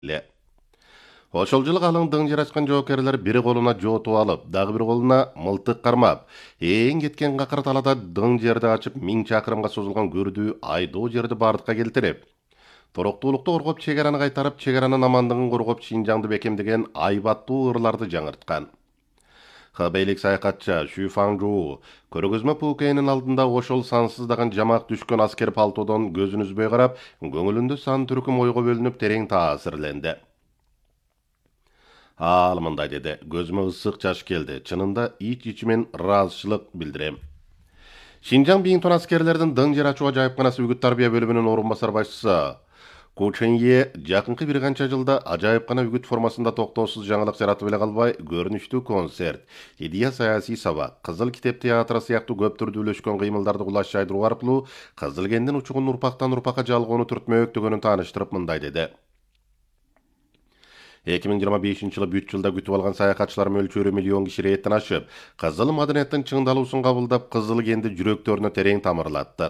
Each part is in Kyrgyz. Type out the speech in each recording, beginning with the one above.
эле. Ошол жылы калыңдыгын жарачкан жоокерлер бири колуна жоотуп алып, дагы бир колуна мылтык кармап, эң кеткен какыр талада дың жерди ачып 1000 чакырымга созулган көрдүү айдоо жерди бардыкка келтирип, туруктуулукту коргоп, чек араны кайтарып, чек аранын амандыгын коргоп, Шинжаңды бекемдеген айбаттуу ырларды жаңырткан. Хабейлик саякатчы Шү Фаңжуу көргөзмө Пукейнин алдында ошол сансыздаган жамак түшкөн аскер палтодон көзүн үзбөй карап, көңүлүндө сан түркүм ойго бөлүнүп терең таасирленди. Ал мындай деди, көзүмө ысык жаш келди. Чынында ич-ичимен ыраазычылык билдирем. Шинжаң Биңтон аскерлердин дың жер ачуу ажайыпканасы үгүт тарбия бөлүмүнүн орун басар башчысы Ку Ченье жакынкы бир канча жылда ажайыпкана үгүт формасында токтоосуз жаңылык жаратып эле калбай, көрүнүштүү концерт, идея саясий сабак, Кызыл китеп театры сыяктуу көп түрдүү үлөшкөн кыймылдарды кулаш жайдыруу аркылуу Кызыл кендин учугун урпактан урпакка жалгоону түртмөктөгөнүн тааныштырып мындай деди. 2025 жылы бүт жылда күтүп алган саякатчылар мөлчөрү миллион киши рейттен ашып, кызыл маданияттын чыңдалуусун кабылдап, кызыл кенди жүрөктөрүнө терең тамырлатты.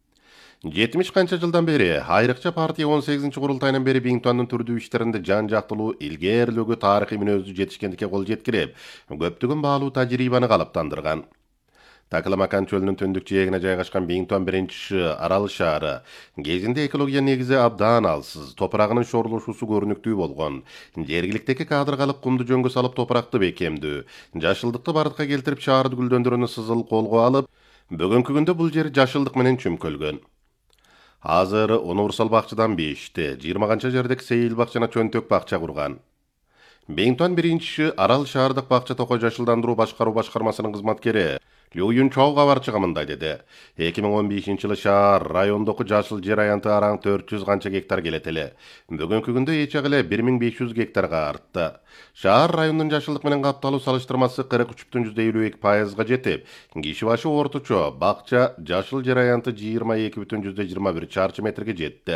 70 канча жылдан бери, айрыкча партия 18-курултайынан бери Биңтуандын түрдүү иштеринде жан жактылуу, илгээрлөөгө тарыхый мүнөздүү жетишкендикке кол жеткирип, көптөгөн баалуу тажрыйбаны калыптандырган. Такламакан чөлүнүн түндүк жээгине жайгашкан Биңтуан биринчи арал шаары кезинде экология негизи абдан алсыз, топурагынын шорулушуусу көрүнүктүү болгон. Жергиликтеги кадыргалык кумду жөнгө салып топуракты бекемдүү, жашылдыкты бардыкка келтирип шаарды гүлдөндүрүүнү сызыл колго алып, бүгүнкү күндө бул жер жашылдык менен чүмкөлгөн. Азыр универсал бакчадан бешти, 20 канча жердеги сейил бакчана чөнтөк бакча курган. Биңтуан биринчи арал шаардык бакча токой жашылдандыруу башкаруу башкармасынын кызматкери Лю Юнчоу кабарчыга мындай деди. 2015 жылы шаар райондогу жашыл жер аянты араң 400 канча гектар келет эле. Бүгүнкү күндө эч эле 1500 гектарга артты. Шаар райондун жашылдык менен капталуу салыштырмасы 43,52%га жетип, киши башы орточо бакча жашыл жер аянты 22,21 чарчы метрге жетти.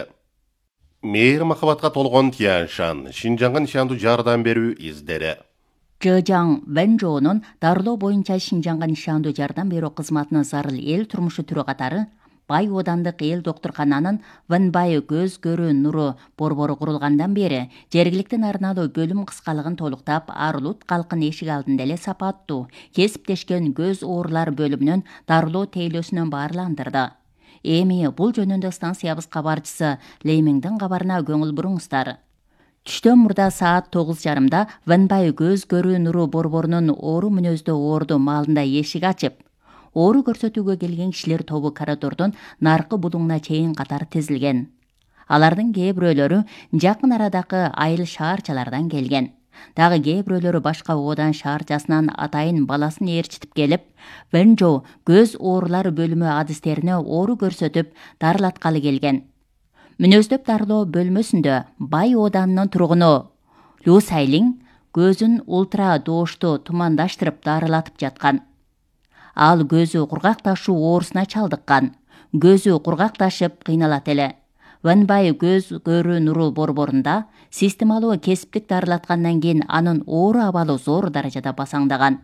Мейир махабатка толгон Тяньшан, Шинжаңга нишандуу жардам берүү издери. Жыжаң Вэнжоунун дарылоо боюнча Шинжаңга нишандуу жардам берүү кызматынын зарыл эл турмушу түрү катары Бай Оодандык эл доктуркананын Вэнбай көз көрүү нуру борбору курулгандан бери жергиликтин арналуу бөлүм кыскалыгын толуктап, Арлут калкын эшик алдында эле сапаттуу кесиптешкен көз оорулары бөлүмүнүн дарылоо тейлөөсүнөн баарландырды. Эми бул жөнүндө станциябыз кабарчысы Леймиңдин кабарына көңүл буруңуздар. Түштөн мурда саат 9:30 Вэнбай көз көрүү нуру борборунун оору мүнөздүү оорду маалында эшик ачып, оору көрсөтүүгө келген кишилер тобу коридордун наркы будуңуна чейин катар тизилген. Алардын кээ бирөөлөрү жакын арадагы айыл шаарчалардан келген. Дагы кээ бирөөлөрү башка оодан шаарчасынан атайын баласын ээрчитип келип, Вэнжоу көз оорулары бөлүмү адистерине оору көрсөтүп, дарылаткалы келген. Мүнөздөп дарылоо бөлмөсүндө Бай Ооданынын тургуну Лю Сайлиң көзүн ультра доошту тумандаштырып дарылатып жаткан. Ал көзү кургакташуу оорусуна чалдыккан. Көзү кургакташып кыйналат эле. Вэнбай көз көрүү нуру борборунда системалуу кесиптик дарылаткандан кийин анын оору абалы зор даражада басаңдаган.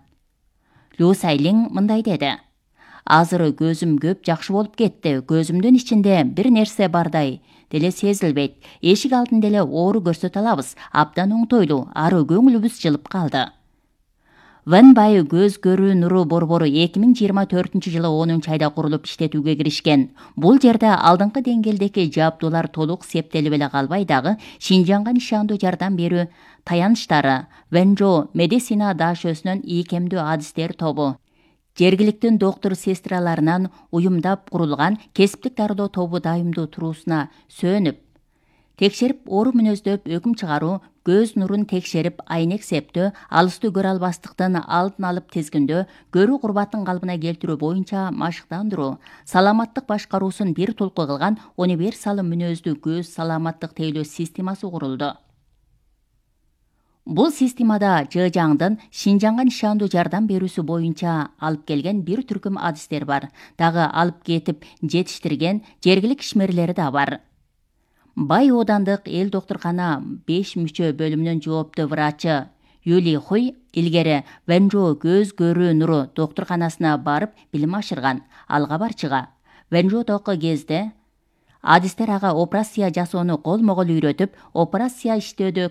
Лю Сайлиң мындай деди. Азыр көзүм көп жакшы болуп кетти. Көзүмдүн ичинде бир нерсе бардай деле сезилбейт. Эшик алдында эле оору көрсөтө алабыз. Абдан оңтойлуу, ары көңүлүбүз жылып калды. Вэнбай көз көрүү нуру борбору 2024 жылы 10 айда курулуп иштетүүгө киришкен. Бул жерде алдыңкы деңгээлдеги жабдуулар толук септелип эле калбай дагы Шинжаңга нишандуу жардам берүү таяныштары Вэнжоу медицина дашөсүнүн ийкемдүү адистер тобу, жергиликтин доктур сестраларынан уюмдап курулган кесиптик дарылоо тобу дайымдуу туруусуна сөөнүп, текшерип оору мүнөздөп өкүм чыгаруу, көз нурун текшерип айнек септөө, алыстуу көрө албастыктын алдын алып тизгиндөө, көрүү курбатын калыбына келтирүү боюнча машыктандыруу, саламаттык башкаруусун бир толку кылган универсал мүнөздүү көз саламаттык тейлөө системасы курулду. Бул системада Жыжаңдын Шинжаңга нишандуу жардам берүүсү боюнча алып келген бир түркүм адистер бар. Дагы алып кетип жетиштирген жергилик ишмерлери да бар. Бай Оодандык эл доктуркана 5 мүчө бөлүмүнүн жооптуу врачы Юли Хуй илгери Вэнжоу көз көрүү нуру доктурканасына барып билим ашырган. Ал кабарчыга Вэнжоудогу кезде адистер ага операция жасоону колмо кол үйрөтүп, операция иштөөдө